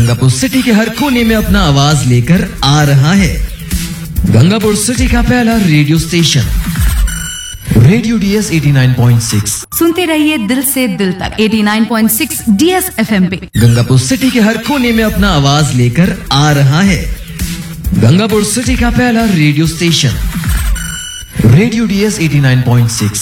Gangapur city के हर कोने में अपना आवाज लेकर आ रहा है गंगापुर सिटी का पहला रेडियो स्टेशन रेडियो डीएस 89.6। सुनते रहिए दिल से दिल तक 89.6 डीएस एफएम पे। गंगापुर सिटी के हर कोने में अपना आवाज लेकर आ रहा है गंगापुर सिटी का पहला रेडियो स्टेशन रेडियो डीएस 89.6।